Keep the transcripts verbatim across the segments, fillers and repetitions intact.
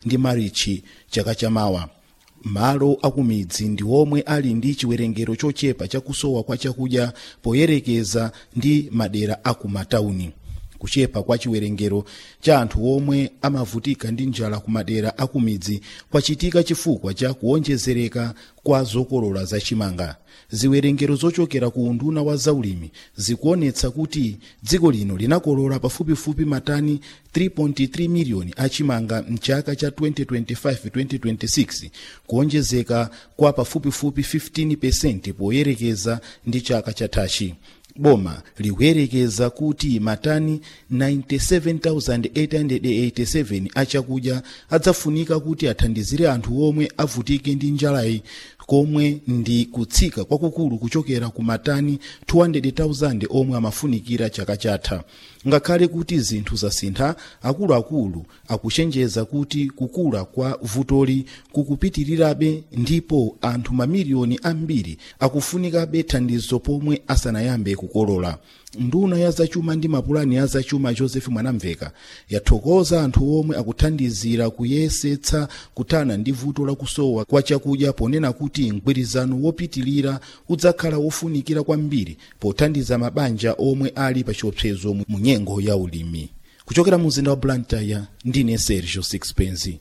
ndi marichi chaka chamawa. Malo akumidzi ndi omwe ali ndi chiwerengero chochepa chakusowa kwa chakudya poyerekeza ndi madera akumatauni. Kuchepa kwa chiwerengero cha anthu omwe amavutika ndi njala ku madera akumidzi kwachitika chifukwa cha kuonjezereka kwa zokolola zachimanga. Ziwerengero zochokera ku unduna wa zaulimi zikuonetsa kuti dziko lino linakolola pafupifupi matani three point three miliyoni achimanga mchaka cha twenty twenty-five twenty twenty-six, kuonjezeka kwa pafupifupi fifteen percent poyerekeza ndi chaka chathachi. Boma likuyerekeza kuti matani ninety-seven thousand eight hundred eighty-seven achakudya adzafunika kuti athandizire anthu omwe avutike ndi njalayi, komwe ndi kutsika kwakukulu kuchokera ku matani two hundred thousand omwe amafunikira chaka chatha. Ngakhale kuti zinthu zasintha, akuluakulu akuchenjeza kuti kukula kwa vutoli kukupitirirabe ndipo anthu mamiliyoni ambiri akufunikabe thandizo pomwe asanayambe kukolola. Nduna ya zachuma ndi mapulani ya zachuma Joseph Mwanamveka yathokoza anthu omwe akuthandizira kuyesetsa kuthana ndi vuto la kusowa kwa chakudya, ponena kuti mgwirizano wopitilira udzakhala wofunikira kwambiri pothandiza mabanja omwe ali pa chiopsezo mu nyengo ya ulimi. Kuchokera mu mzinda wa Blantyre, ndine Sergio Sixpence.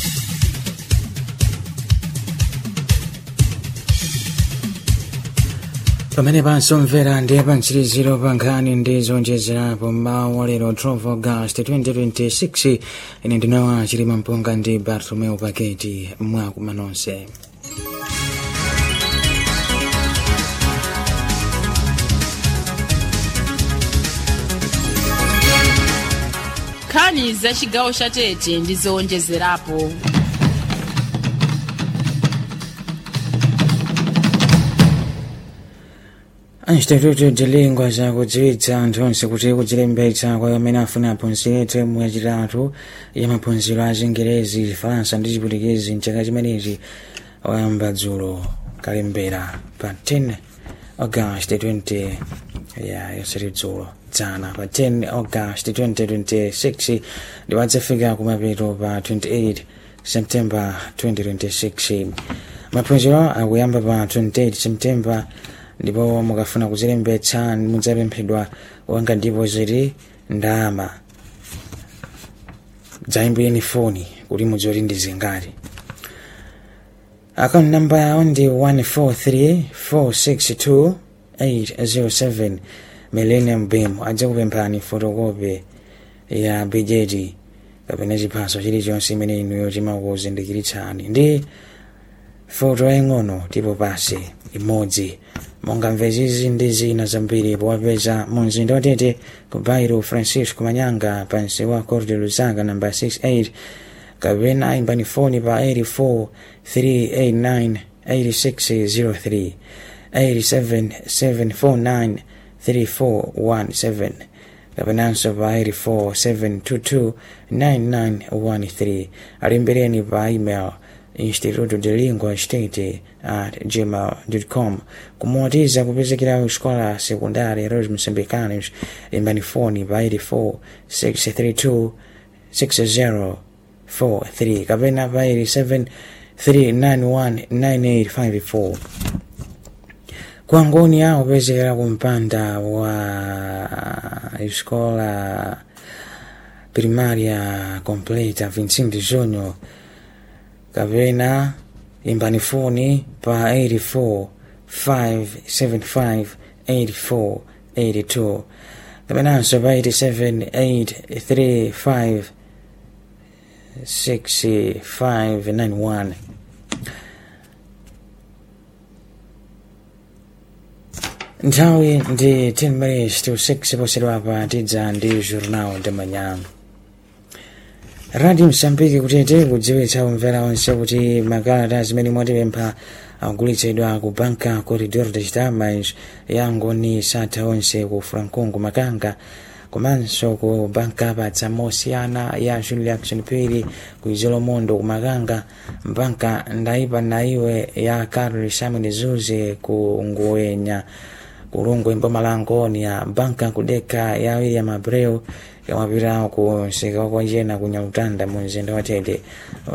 Pamene pansomvera ndiye pantsiriziro pa nkhani ndi zonjezerapo mmawa wa lero twelve August twenty twenty-six. Ine ndinawa Chilima Mpunga ndi Bartolomeo Paketi mwakuma nonse. Nkhani za chigawo cha Tete ndi zonjezerapo. Instituto de Lingua zakudziwitsa anthu onse kuti kudzilembetsa kwa amene afuna aphunzire termu yachitatu ya maphunziro a Chingerezi, Chifaransa ndi Chiputikezi mchaka chimenechi wayamba dzulo kalembera pa ten August twenty ya yoseri dzulo dzana pa ten August twenty twenty-six ndi wadzafika kumapeto pa twenty-eight September twenty twenty-six. Maphunziro akuyamba pa twenty-eight September ndipo mukafuna kudzilembetsa mudzapemphedwa wanga ndipo ziri ndalama dzaimbireni foni kuti mudziwe ndi zingati. Account number yawo ndi one four three four six two eight zero seven. Millennium Beam adzakupemphani fotokopi ya bejeti kapena chiphaso chilichonse imene inuyo chimakuzindikiritsani ndi foto yaying'ono tipo pasi imodzi. Monga zizi ndi zina zambiri powapeza mu mzinda wa Tete ku bairo Francisco Manyanga pansi wa Corte Lusaka number sixty-eight, kapena imbani foni pa eight four three eight nine eight six zero three, eight seven seven four nine three four one seven, kapenanso pa eight four seven two two nine nine one three. Alimbereni pa email Instituto de Lingua State at gmail dot com. Kumwatiza kupezekera uskola sekundari Heróis Moçambicanos imbani foni pa eight four six three two six zero four three, kapena pa eight seven three nine one nine eight five four. Kwa ngoni yao kupezekera kumpanda wa iskola primaria completa Vincent de Junho, kapena imbani foni pa eight four five seven five eight four eight two, kapenanso pa eight seven eight three five six five nine one. Nthawi ndi ten minutes to six posedwa pa tidza ndi Jornal de Manhã. Radio Msambiki kutete kudziwitsa omvera onse kuti makalata zimene mwatipempha akugulitsidwa ku banka Corredor das Damas ya ngoni satha onse ku Francongo Makanga, komanso ku banka patsa mosiyana ya Julia Action Piri ku Izolomondo ku Makanga, banka ndaipa naiwe ya Carlos Simon Zuze ku Ngoenya kulungwe Mpumalanga ya banka kudeka ya William Abreu yamapita ku nsika kwa jena kunya utanda mu mzinda wa Tete.